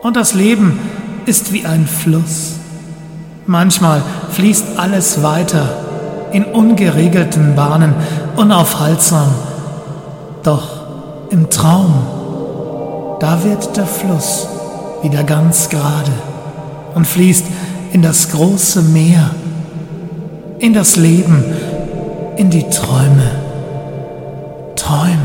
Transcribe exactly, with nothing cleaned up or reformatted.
Und das Leben ist wie ein Fluss. Manchmal fließt alles weiter in ungeregelten Bahnen, unaufhaltsam. Doch im Traum, da wird der Fluss wieder ganz gerade und fließt in das große Meer, in das Leben, in die Träume. Träume.